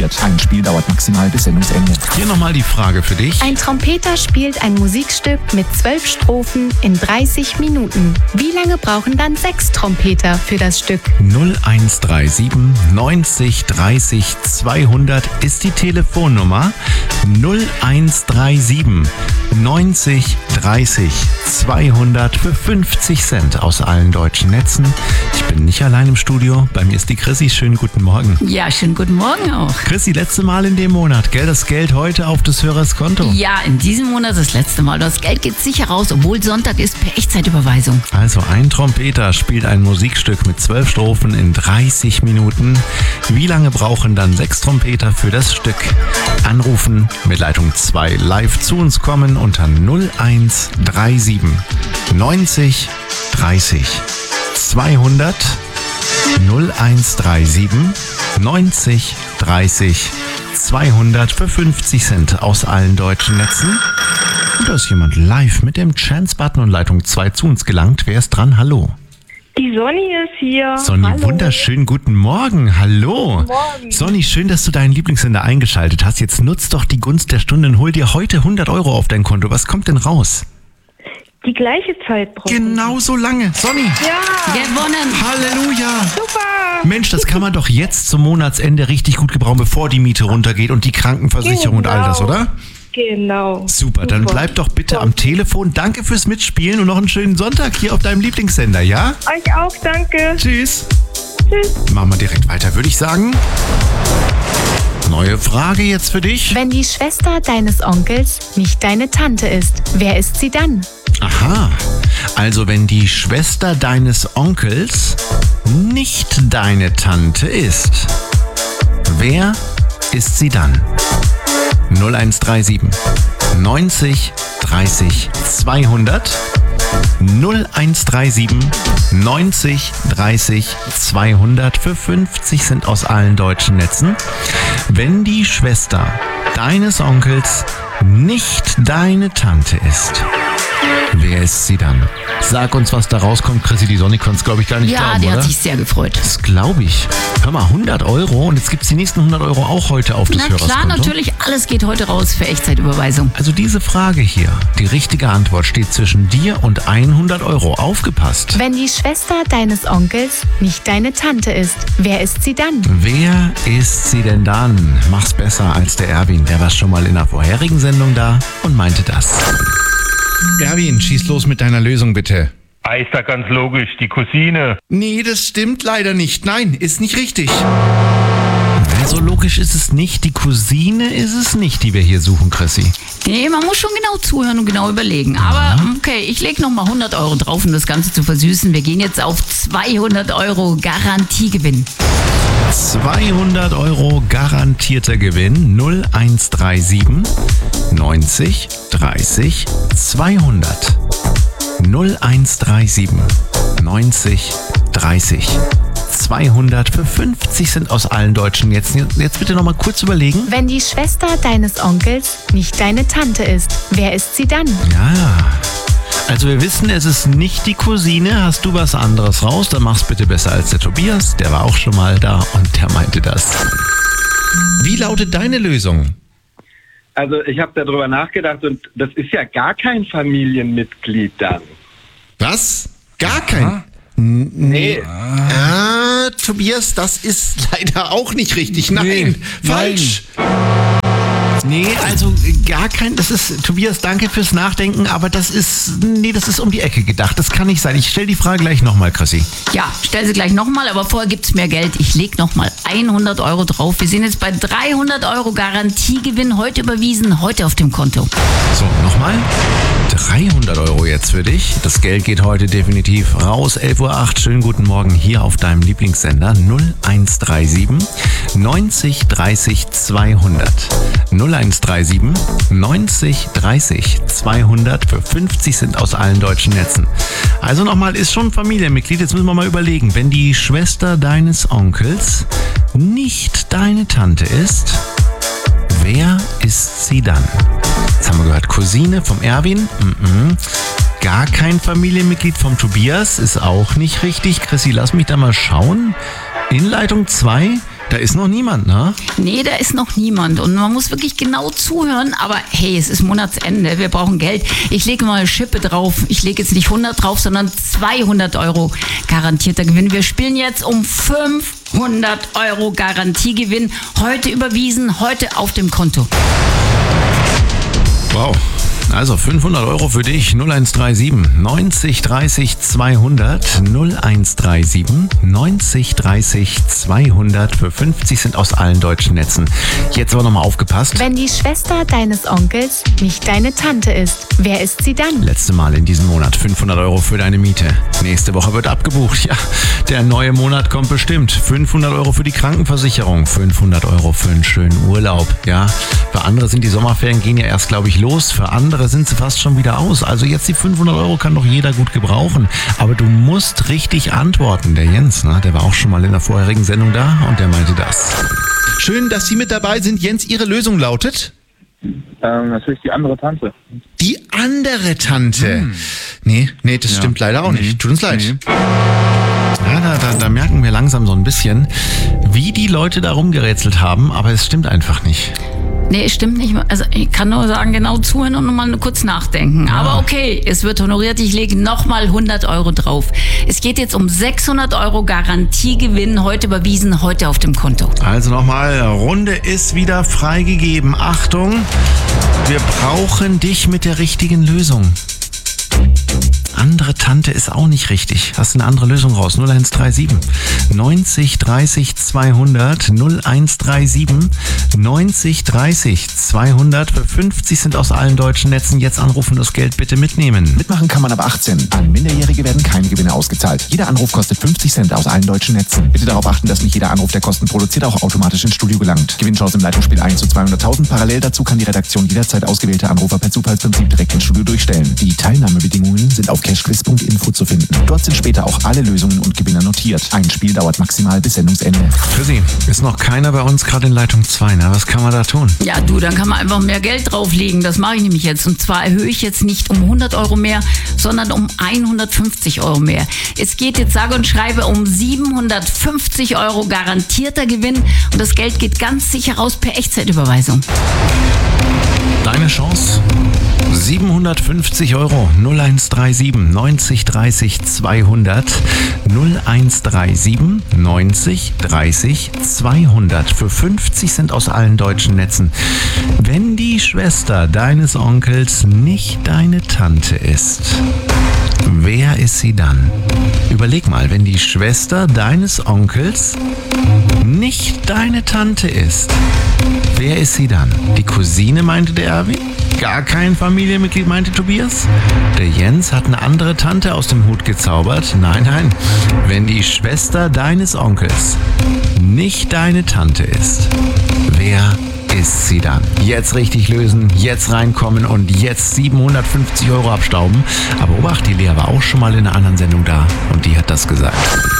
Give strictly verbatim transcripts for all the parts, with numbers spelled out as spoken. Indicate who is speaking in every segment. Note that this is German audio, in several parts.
Speaker 1: wird. Ein Spiel dauert maximal bis Sendungsende.
Speaker 2: Hier nochmal die Frage für dich.
Speaker 3: Ein Trompeter spielt ein Musikstück mit zwölf Strophen in dreißig Minuten. Wie lange brauchen dann sechs Trompeter für das Stück?
Speaker 2: null eins drei sieben neunzig dreißig zweihundert ist die Telefonnummer. null eins drei sieben neunzig dreißig zweihundert für fünfzig Cent aus allen deutschen Netzen. Ich bin nicht allein im Studio. Bei mir ist die Chrissy. Schönen guten Morgen.
Speaker 4: Ja, schönen guten Morgen auch.
Speaker 2: Chrissy, letzte Mal in dem Monat, gell? Das Geld heute auf des Hörers Konto.
Speaker 4: Ja, in diesem Monat das letzte Mal. Das Geld geht sicher raus, obwohl Sonntag ist, per Echtzeitüberweisung.
Speaker 2: Also ein Trompeter spielt ein Musikstück mit zwölf Strophen in dreißig Minuten. Wie lange brauchen dann sechs Trompeter für das Stück? Anrufen, mit Leitung zwei live zu uns kommen unter null eins drei sieben neunzig dreißig zweihundert. null eins drei sieben neunzig dreißig zweihundert für fünfzig Cent aus allen deutschen Netzen. Und da ist jemand live mit dem Chance-Button und Leitung zwei zu uns gelangt. Wer ist dran? Hallo.
Speaker 5: Die Sonny ist hier.
Speaker 2: Sonny,
Speaker 5: Hallo.
Speaker 2: wunderschönen guten Morgen. Hallo.
Speaker 5: Guten Morgen.
Speaker 2: Sonny, schön, dass du deinen Lieblingssender eingeschaltet hast. Jetzt nutzt doch die Gunst der Stunde und hol dir heute hundert Euro auf dein Konto. Was kommt denn raus?
Speaker 5: Die gleiche Zeit brauchen.
Speaker 2: Genau so lange. Sonny.
Speaker 5: Ja.
Speaker 4: Gewonnen.
Speaker 2: Halleluja.
Speaker 5: Super.
Speaker 2: Mensch, das kann man doch jetzt zum Monatsende richtig gut gebrauchen, bevor die Miete runtergeht und die Krankenversicherung und all das,
Speaker 5: Genau.
Speaker 2: oder?
Speaker 5: Genau.
Speaker 2: Super, dann bleib doch bitte am Telefon. Danke fürs Mitspielen und noch einen schönen Sonntag hier auf deinem Lieblingssender, ja?
Speaker 5: Euch auch, danke.
Speaker 2: Tschüss.
Speaker 5: Tschüss.
Speaker 2: Machen wir direkt weiter, würde ich sagen. Neue Frage jetzt für dich.
Speaker 3: Wenn die Schwester deines Onkels nicht deine Tante ist, wer ist sie dann?
Speaker 2: Aha, also wenn die Schwester deines Onkels nicht deine Tante ist, wer ist sie dann? null eins drei sieben neunzig dreißig zweihundert. null eins drei sieben neunzig dreißig zweihundert für fünfzig Cent aus allen deutschen Netzen. Wenn die Schwester deines Onkels nicht deine Tante ist, wer ist sie dann? Sag uns, was da rauskommt. Chrissy, die Sonne konnte es, glaube ich, gar nicht
Speaker 4: Ja,
Speaker 2: glauben,
Speaker 4: die
Speaker 2: oder?
Speaker 4: hat sich sehr gefreut.
Speaker 2: Das glaube ich. Hör mal, hundert Euro und jetzt gibt es die nächsten hundert Euro auch heute auf das
Speaker 4: Na klar,
Speaker 2: Hörerskonto.
Speaker 4: natürlich, alles geht heute raus für Echtzeitüberweisung.
Speaker 2: Also diese Frage hier, die richtige Antwort steht zwischen dir und hundert Euro. Aufgepasst.
Speaker 3: Wenn die Schwester deines Onkels nicht deine Tante ist, wer ist sie dann?
Speaker 2: Wer ist sie denn dann? Mach's besser als der Erwin. Der war schon mal in der vorherigen Sendung da und meinte das. Erwin, schieß los mit deiner Lösung bitte.
Speaker 6: Ah, ist da ganz logisch, die Cousine.
Speaker 2: Nee, das stimmt leider nicht. Nein, ist nicht richtig. Ja, so logisch ist es nicht. Die Cousine ist es nicht, die wir hier suchen, Chrissy.
Speaker 4: Nee, man muss schon genau zuhören und genau überlegen. Aber okay, ich lege nochmal hundert Euro drauf, um das Ganze zu versüßen. Wir gehen jetzt auf zweihundert Euro Garantiegewinn.
Speaker 2: zweihundert Euro garantierter Gewinn. null eins drei sieben neunzig dreißig zweihundert. null eins drei sieben neunzig dreißig zweihundert für fünfzig Cent aus allen deutschen Netzen. Jetzt, jetzt bitte nochmal kurz überlegen.
Speaker 3: Wenn die Schwester deines Onkels nicht deine Tante ist, wer ist sie dann?
Speaker 2: Ja, also wir wissen, es ist nicht die Cousine. Hast du was anderes raus, dann mach's bitte besser als der Tobias. Der war auch schon mal da und der meinte das. Wie lautet deine Lösung?
Speaker 7: Also ich habe darüber nachgedacht und das ist ja gar kein Familienmitglied dann.
Speaker 2: Was? Gar kein? Nee. Ah, Tobias, das ist leider auch nicht richtig. Nein,
Speaker 8: Nee,
Speaker 2: falsch. Nee, also gar kein, das ist, Tobias, danke fürs Nachdenken, aber das ist, nee, das ist um die Ecke gedacht. Das kann nicht sein. Ich stelle die Frage gleich nochmal, Chrissy.
Speaker 4: Ja, stell sie gleich nochmal, aber vorher gibt's mehr Geld. Ich leg nochmal hundert Euro drauf. Wir sind jetzt bei dreihundert Euro Garantiegewinn, heute überwiesen, heute auf dem Konto.
Speaker 2: So, nochmal. dreihundert Euro jetzt für dich. Das Geld geht heute definitiv raus. elf Uhr acht. Schönen guten Morgen hier auf deinem Lieblingssender. null eins drei sieben neunzig dreißig zweihundert. null eins drei sieben neunzig dreißig zweihundert für fünfzig Cent aus allen deutschen Netzen. Also nochmal, ist schon ein Familienmitglied. Jetzt müssen wir mal überlegen. Wenn die Schwester deines Onkels nicht deine Tante ist, wer ist sie dann? Jetzt haben wir gehört, Cousine vom Erwin. Mm-mm. Gar kein Familienmitglied vom Tobias. Ist auch nicht richtig. Chrissy, lass mich da mal schauen. In Leitung zwei Da ist noch niemand, ne?
Speaker 4: Nee, da ist noch niemand. Und man muss wirklich genau zuhören. Aber hey, es ist Monatsende. Wir brauchen Geld. Ich lege mal eine Schippe drauf. Ich lege jetzt nicht hundert drauf, sondern zweihundert Euro garantierter Gewinn. Wir spielen jetzt um fünfhundert Euro Garantiegewinn. Heute überwiesen, heute auf dem Konto.
Speaker 2: Wow. Also fünfhundert Euro für dich, null eins drei sieben neunzig dreißig zweihundert, null eins drei sieben neunzig dreißig zweihundert für fünfzig sind aus allen deutschen Netzen. Jetzt aber nochmal aufgepasst.
Speaker 3: Wenn die Schwester deines Onkels nicht deine Tante ist, wer ist sie dann?
Speaker 2: Letzte Mal in diesem Monat fünfhundert Euro für deine Miete. Nächste Woche wird abgebucht. Ja, der neue Monat kommt bestimmt. fünfhundert Euro für die Krankenversicherung, fünfhundert Euro für einen schönen Urlaub. Ja, für andere sind die Sommerferien gehen ja erst, glaube ich, los. Für andere sind sie fast schon wieder aus. Also jetzt die fünfhundert Euro kann doch jeder gut gebrauchen. Aber du musst richtig antworten. Der Jens, ne, der war auch schon mal in der vorherigen Sendung da und der meinte das.
Speaker 8: Schön, dass Sie mit dabei sind. Jens, Ihre Lösung lautet?
Speaker 9: Ähm, natürlich die andere Tante.
Speaker 8: Die andere Tante. Hm. Nee, nee, das
Speaker 2: Ja.
Speaker 8: stimmt leider auch
Speaker 2: Nee.
Speaker 8: nicht. Tut uns leid.
Speaker 2: Nee. Ja, da, da, da merken wir langsam so ein bisschen, wie die Leute da rumgerätselt haben, aber es stimmt einfach nicht.
Speaker 4: Nee, stimmt nicht. Also ich kann nur sagen, genau zuhören und nochmal kurz nachdenken. Ja. Aber okay, es wird honoriert. Ich lege nochmal hundert Euro drauf. Es geht jetzt um sechshundert Euro Garantiegewinn. Heute überwiesen, heute auf dem Konto.
Speaker 2: Also nochmal, Runde ist wieder freigegeben. Achtung, wir brauchen dich mit der richtigen Lösung. Andere Tante ist auch nicht richtig. Hast du eine andere Lösung raus? null eins drei sieben neunzig dreißig zweihundert, null eins drei sieben neunzig dreißig zweihundert für fünfzig sind aus allen deutschen Netzen. Jetzt anrufen, das Geld bitte mitnehmen.
Speaker 1: Mitmachen kann man ab achtzehn. An Minderjährige werden keine Gewinne ausgezahlt. Jeder Anruf kostet fünfzig Cent aus allen deutschen Netzen. Bitte darauf achten, dass nicht jeder Anruf, der Kosten produziert, auch automatisch ins Studio gelangt. Gewinnchance im Leitungsspiel eins zu zweihunderttausend. Parallel dazu kann die Redaktion jederzeit ausgewählte Anrufer per Zufallsprinzip direkt ins Studio durchstellen. Die Teilnahmebedingungen sind auf cashquiz punkt info zu finden. Dort sind später auch alle Lösungen und Gewinner notiert. Ein Spiel dauert maximal bis Sendungsende.
Speaker 2: Für Sie ist noch keiner bei uns gerade in Leitung zwei. Ne? Was kann man da tun?
Speaker 4: Ja, du, dann kann man einfach mehr Geld drauflegen. Das mache ich nämlich jetzt. Und zwar erhöhe ich jetzt nicht um hundert Euro mehr, sondern um hundertfünfzig Euro mehr. Es geht jetzt sage und schreibe um siebenhundertfünfzig Euro garantierter Gewinn. Und das Geld geht ganz sicher raus per Echtzeitüberweisung.
Speaker 2: Deine Chance? siebenhundertfünfzig Euro, null eins drei sieben neunzig dreißig zweihundert, null eins drei sieben neunzig dreißig zweihundert. Für fünfzig sind aus allen deutschen Netzen. Wenn die Schwester deines Onkels nicht deine Tante ist, wer ist sie dann? Überleg mal, wenn die Schwester deines Onkels nicht deine Tante ist, wer ist sie dann? Die Cousine, meinte der Erwin? Gar kein Familienmitglied, meinte Tobias? Der Jens hat eine andere Tante aus dem Hut gezaubert? Nein, nein. Wenn die Schwester deines Onkels nicht deine Tante ist, wer ist sie dann? Jetzt richtig lösen, jetzt reinkommen und jetzt siebenhundertfünfzig Euro abstauben. Aber obacht, die Lea war auch schon mal in einer anderen Sendung da und die hat das gesagt.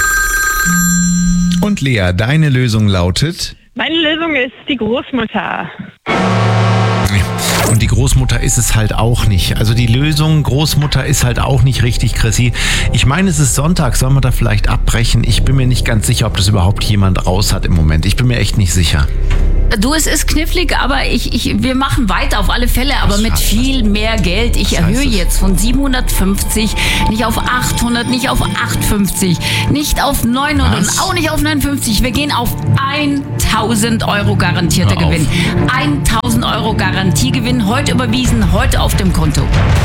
Speaker 8: Und Lea, deine Lösung lautet?
Speaker 5: Meine Lösung ist die Großmutter.
Speaker 2: Und die Großmutter ist es halt auch nicht. Also die Lösung Großmutter ist halt auch nicht richtig, Chrissy. Ich meine, es ist Sonntag, sollen wir da vielleicht abbrechen? Ich bin mir nicht ganz sicher, ob das überhaupt jemand raus hat im Moment. Ich bin mir echt nicht sicher.
Speaker 4: Du, es ist knifflig, aber ich, ich, wir machen weiter auf alle Fälle, aber
Speaker 2: Was
Speaker 4: mit
Speaker 2: heißt
Speaker 4: viel mehr Geld. Ich
Speaker 2: Was
Speaker 4: erhöhe
Speaker 2: heißt das?
Speaker 4: jetzt von siebenhundertfünfzig nicht auf achthundert, nicht auf achthundertfünfzig, nicht auf neunhundert
Speaker 2: Was?
Speaker 4: und auch nicht auf neunundfünfzig. Wir gehen auf tausend Euro garantierter
Speaker 2: Hör auf.
Speaker 4: Gewinn. tausend Euro Garantiegewinn, heute überwiesen, heute auf dem Konto.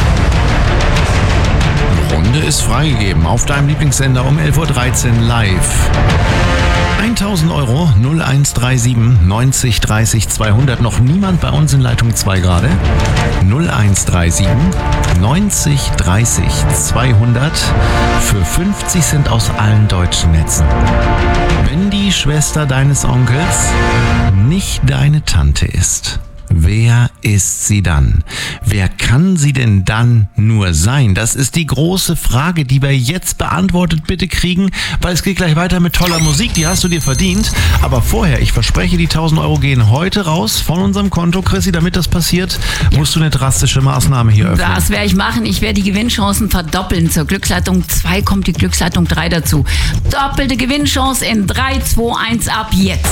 Speaker 2: Runde ist freigegeben auf deinem Lieblingssender um elf Uhr dreizehn live. tausend Euro, null eins drei sieben neunzig dreißig zweihundert. Noch niemand bei uns in Leitung zwei gerade. null eins drei sieben neunzig dreißig zweihundert. Für fünfzig sind aus allen deutschen Netzen. Wenn die Schwester deines Onkels nicht deine Tante ist, wer ist sie dann? Wer kann sie denn dann nur sein? Das ist die große Frage, die wir jetzt beantwortet bitte kriegen, weil es geht gleich weiter mit toller Musik, die hast du dir verdient. Aber vorher, ich verspreche, die tausend Euro gehen heute raus von unserem Konto. Chrissy, damit das passiert, ja. musst du eine drastische Maßnahme hier öffnen.
Speaker 4: Das werde ich machen. Ich werde die Gewinnchancen verdoppeln. Zur Glücksleitung zwei kommt die Glücksleitung drei dazu. Doppelte Gewinnchance in drei, zwei, eins ab jetzt.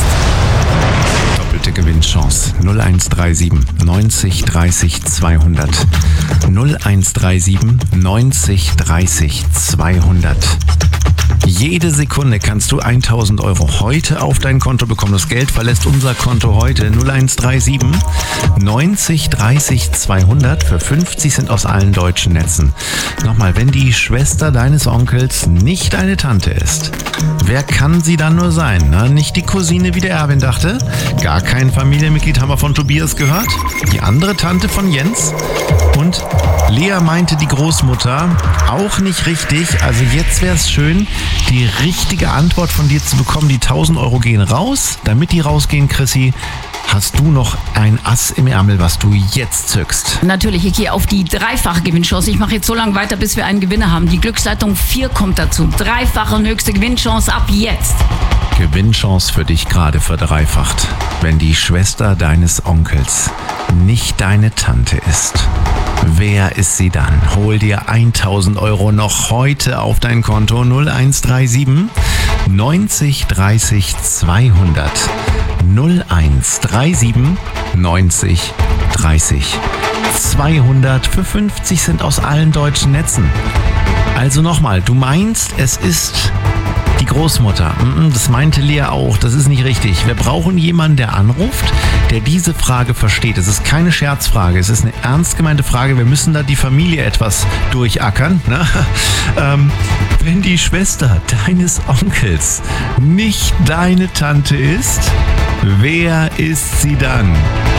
Speaker 2: Doppelte Gewinnchance null eins drei sieben neunzig dreißig zweihundert null eins drei sieben neunzig dreißig zweihundert. Jede Sekunde kannst du tausend Euro heute auf dein Konto bekommen. Das Geld verlässt unser Konto heute. null eins drei sieben neunzig dreißig zweihundert für fünfzig Cent aus allen deutschen Netzen. Nochmal, wenn die Schwester deines Onkels nicht deine Tante ist, wer kann sie dann nur sein? Na, nicht die Cousine, wie der Erwin dachte. Gar kein Familienmitglied, haben wir von Tobias gehört. Die andere Tante von Jens. Und Lea meinte die Großmutter, auch nicht richtig. Also jetzt wäre es schön, die richtige Antwort von dir zu bekommen. Die tausend Euro gehen raus. Damit die rausgehen, Chrissy, hast du noch ein Ass im Ärmel, was du jetzt zückst?
Speaker 4: Natürlich, ich gehe auf die dreifache Gewinnchance. Ich mache jetzt so lange weiter, bis wir einen Gewinner haben. Die Glücksleitung vier kommt dazu. Dreifache und höchste Gewinnchance ab jetzt.
Speaker 2: Gewinnchance für dich gerade verdreifacht. Wenn die Schwester deines Onkels nicht deine Tante ist, wer ist sie dann? Hol dir tausend Euro noch heute auf dein Konto. null eins drei sieben neunzig dreißig zweihundert null eins drei sieben neunzig dreißig zweihundert für fünfzig Cent aus allen deutschen Netzen. Also nochmal, du meinst, es ist die Großmutter. Das meinte Lea auch. Das ist nicht richtig. Wir brauchen jemanden, der anruft, der diese Frage versteht. Es ist keine Scherzfrage. Es ist eine ernst gemeinte Frage. Wir müssen da die Familie etwas durchackern. Ne? Ähm, wenn die Schwester deines Onkels nicht deine Tante ist, wer ist sie dann?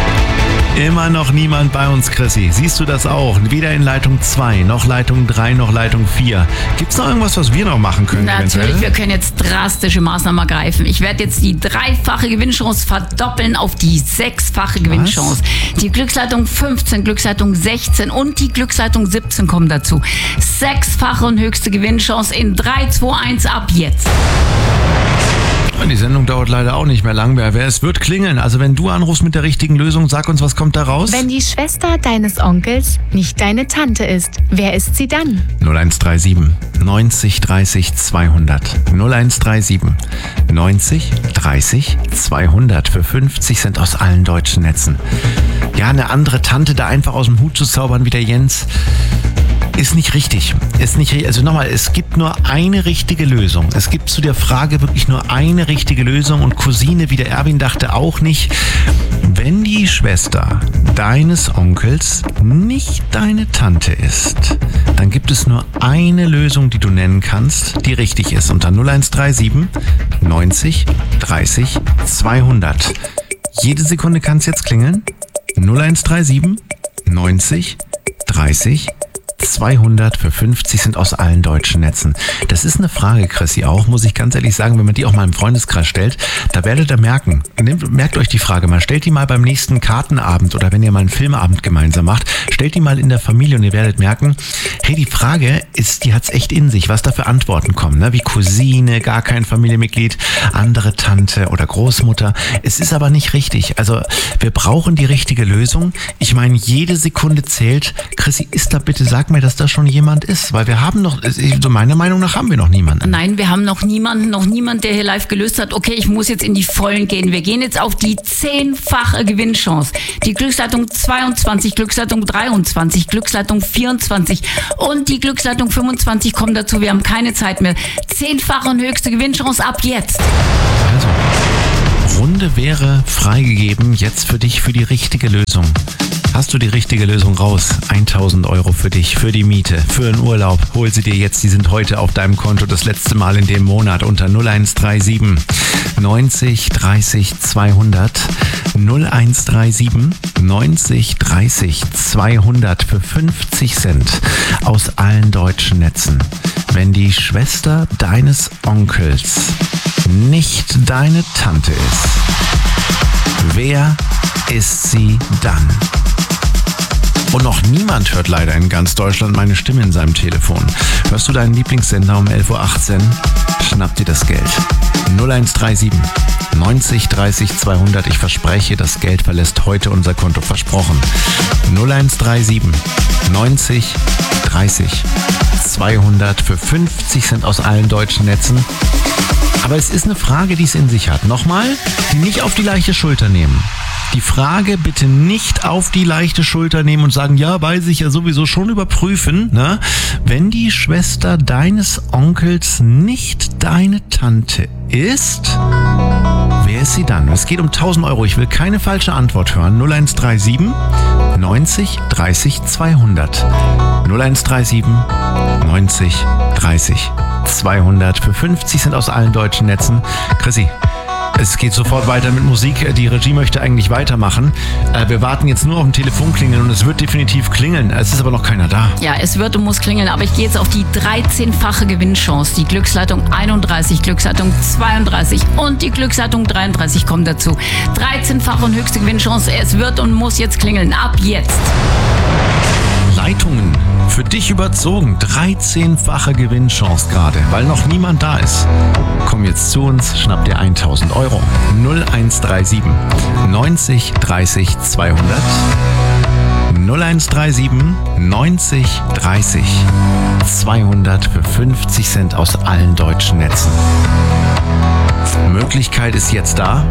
Speaker 2: Immer noch niemand bei uns, Chrissy. Siehst du das auch? Weder in Leitung zwei, noch Leitung drei, noch Leitung vier. Gibt es noch irgendwas, was wir noch machen können?
Speaker 4: Natürlich,
Speaker 2: eventuell?
Speaker 4: Wir können jetzt drastische Maßnahmen ergreifen. Ich werde jetzt die dreifache Gewinnchance verdoppeln auf die sechsfache Gewinnchance. Was? Die Glücksleitung fünfzehn, Glücksleitung sechzehn und die Glücksleitung siebzehn kommen dazu. Sechsfache und höchste Gewinnchance in drei, zwei, eins ab jetzt.
Speaker 2: Die Sendung dauert leider auch nicht mehr lang. Es wird klingeln. Also wenn du anrufst mit der richtigen Lösung, sag uns, was kommt da raus?
Speaker 3: Wenn die Schwester deines Onkels nicht deine Tante ist, wer ist sie dann?
Speaker 2: null eins drei sieben neunzig dreißig zweihundert null eins drei sieben neunzig dreißig zweihundert für fünfzig Cent aus allen deutschen Netzen. Ja, eine andere Tante da einfach aus dem Hut zu zaubern wie der Jens, ist nicht richtig. Ist nicht richtig. Also nochmal, es gibt nur eine richtige Lösung. Es gibt zu der Frage wirklich nur eine richtige Lösung und Cousine, wie der Erwin dachte, auch nicht. Wenn die Schwester deines Onkels nicht deine Tante ist, dann gibt es nur eine Lösung, die du nennen kannst, die richtig ist. Unter null eins drei sieben neunzig dreißig zweihundert. Jede Sekunde kann es jetzt klingeln. null eins drei sieben neunzig dreißig zweihundert für fünfzig Cent aus allen deutschen Netzen. Das ist eine Frage, Chrissy, auch, muss ich ganz ehrlich sagen, wenn man die auch mal im Freundeskreis stellt, da werdet ihr merken, nehmt, merkt euch die Frage mal, stellt die mal beim nächsten Kartenabend oder wenn ihr mal einen Filmabend gemeinsam macht, stellt die mal in der Familie und ihr werdet merken, hey, die Frage ist, die hat's echt in sich, was da für Antworten kommen, ne? Wie Cousine, gar kein Familienmitglied, andere Tante oder Großmutter. Es ist aber nicht richtig. Also wir brauchen die richtige Lösung. Ich meine, jede Sekunde zählt. Chrissy, ist da bitte, sag mir, dass da schon jemand ist, weil wir haben noch, so meiner Meinung nach haben wir noch niemanden.
Speaker 4: Nein, wir haben noch niemanden, noch niemand, der hier live gelöst hat, okay, ich muss jetzt in die Vollen gehen. Wir gehen jetzt auf die zehnfache Gewinnchance. Die Glücksleitung zweiundzwanzig, Glücksleitung dreiundzwanzig, Glücksleitung vierundzwanzig und die Glücksleitung fünfundzwanzig kommen dazu. Wir haben keine Zeit mehr. Zehnfache und höchste Gewinnchance ab jetzt.
Speaker 2: Also, Runde wäre freigegeben jetzt für dich für die richtige Lösung. Hast du die richtige Lösung raus? tausend Euro für dich, für die Miete, für einen Urlaub. Hol sie dir jetzt, die sind heute auf deinem Konto das letzte Mal in dem Monat unter null eins drei sieben neunzig dreißig zweihundert null eins drei sieben neunzig dreißig zweihundert für fünfzig Cent aus allen deutschen Netzen. Wenn die Schwester deines Onkels nicht deine Tante ist, wer ist sie dann? Und noch niemand hört leider in ganz Deutschland meine Stimme in seinem Telefon. Hörst du deinen Lieblingssender um elf Uhr achtzehn? Schnapp dir das Geld. null eins drei sieben neunzig dreißig zweihundert. Ich verspreche, das Geld verlässt heute unser Konto. Versprochen. null eins drei sieben neunzig dreißig zweihundert für fünfzig Cent aus allen deutschen Netzen. Aber es ist eine Frage, die es in sich hat. Nochmal, die nicht auf die leichte Schulter nehmen. Die Frage bitte nicht auf die leichte Schulter nehmen und sagen, ja, weiß ich ja sowieso, schon überprüfen. Ne? Wenn die Schwester deines Onkels nicht deine Tante ist, wer ist sie dann? Es geht um tausend Euro. Ich will keine falsche Antwort hören. null eins drei sieben neunzig dreißig zweihundert. null eins drei sieben neunzig dreißig zweihundert für fünfzig Cent aus allen deutschen Netzen. Chrissy, es geht sofort weiter mit Musik. Die Regie möchte eigentlich weitermachen. Wir warten jetzt nur auf ein Telefonklingeln und es wird definitiv klingeln. Es ist aber noch keiner da.
Speaker 4: Ja, es wird und muss klingeln, aber ich gehe jetzt auf die dreizehnfache Gewinnchance. Die Glücksleitung einunddreißig, Glücksleitung zweiunddreißig und die Glücksleitung dreiunddreißig kommen dazu. dreizehnfache und höchste Gewinnchance. Es wird und muss jetzt klingeln. Ab jetzt.
Speaker 2: Leitungen für dich überzogen. dreizehnfache Gewinnchance gerade, weil noch niemand da ist. Komm jetzt zu uns, schnapp dir tausend Euro. null eins drei sieben neunzig dreißig zweihundert. null eins drei sieben neunzig dreißig zweihundert für fünfzig Cent aus allen deutschen Netzen. Möglichkeit ist jetzt da.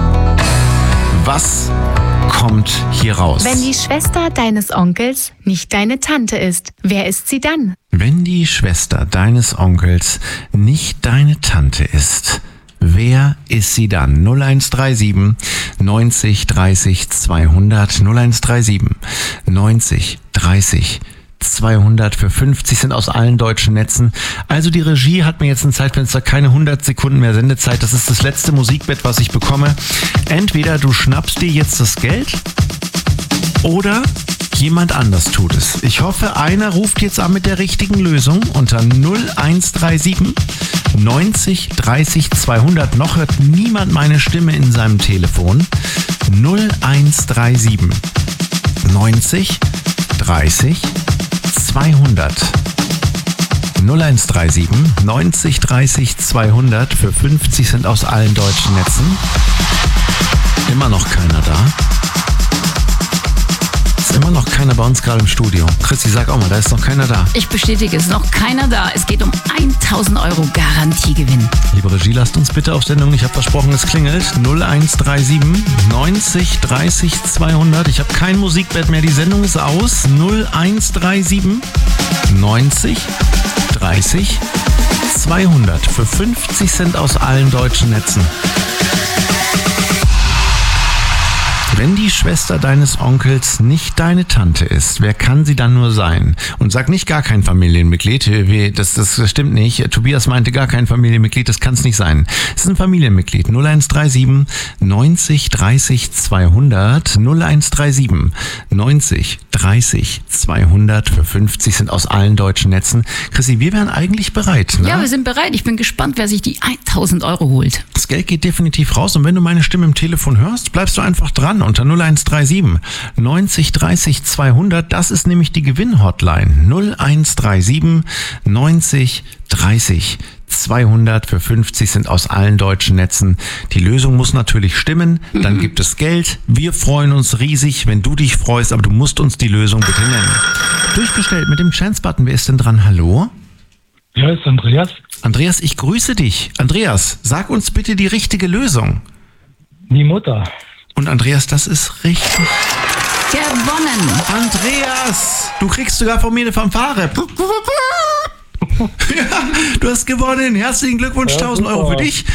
Speaker 2: Was kommt hier raus?
Speaker 3: Wenn die Schwester deines Onkels nicht deine Tante ist, wer ist sie dann?
Speaker 2: Wenn die Schwester deines Onkels nicht deine Tante ist, wer ist sie dann? null eins drei sieben neunzig dreißig zweihundert. null eins drei sieben neunzig dreißig zweihundert für fünfzig Cent aus allen deutschen Netzen. Also die Regie hat mir jetzt ein Zeitfenster, keine hundert Sekunden mehr Sendezeit. Das ist das letzte Musikbett, was ich bekomme. Entweder du schnappst dir jetzt das Geld oder jemand anders tut es. Ich hoffe, einer ruft jetzt an mit der richtigen Lösung unter null eins drei sieben neunzig dreißig zweihundert. Noch hört niemand meine Stimme in seinem Telefon. null eins drei sieben neunzig dreißig zweihundert. null eins drei sieben neunzig dreißig zweihundert für fünfzig Cent aus allen deutschen Netzen. Immer noch keiner da. Ist immer noch keiner bei uns gerade im Studio. Chrissy, sag auch mal, da ist noch keiner da.
Speaker 4: Ich bestätige, es ist noch keiner da. Es geht um tausend Euro Garantiegewinn.
Speaker 2: Liebe Regie, lasst uns bitte auf Sendung. Ich habe versprochen, es klingelt. null eins drei sieben neunzig dreißig zweihundert. Ich habe kein Musikbett mehr. Die Sendung ist aus. null eins drei sieben neunzig dreißig zweihundert für fünfzig Cent aus allen deutschen Netzen. Wenn die Schwester deines Onkels nicht deine Tante ist, wer kann sie dann nur sein? Und sag nicht gar kein Familienmitglied, das, das stimmt nicht. Tobias meinte gar kein Familienmitglied, das kann es nicht sein. Es ist ein Familienmitglied. null eins drei sieben neunzig dreißig zweihundert. null eins drei sieben neunzig dreißig zweihundert für fünfzig Cent aus allen deutschen Netzen. Chrissy, wir wären eigentlich bereit, ne?
Speaker 4: Ja, wir sind bereit. Ich bin gespannt, wer sich die tausend Euro holt.
Speaker 2: Das Geld geht definitiv raus und wenn du meine Stimme im Telefon hörst, bleibst du einfach dran unter null eins drei sieben neunzig dreißig zweihundert. Das ist nämlich die Gewinn-Hotline. null eins drei sieben neunzig dreißig zweihundert für fünfzig Cent aus allen deutschen Netzen. Die Lösung muss natürlich stimmen, dann gibt es Geld. Wir freuen uns riesig, wenn du dich freust, aber du musst uns die Lösung bitte nennen. Durchgestellt mit dem Chance-Button. Wer ist denn dran? Hallo?
Speaker 10: Ja, ist Andreas.
Speaker 2: Andreas, ich grüße dich. Andreas, sag uns bitte die richtige Lösung.
Speaker 10: Die Mutter.
Speaker 2: Und Andreas, das ist richtig.
Speaker 4: Gewonnen.
Speaker 2: Andreas, du kriegst sogar von mir eine Fanfare. Ja, du hast gewonnen. Herzlichen Glückwunsch,
Speaker 10: Ja,
Speaker 2: tausend Euro für dich.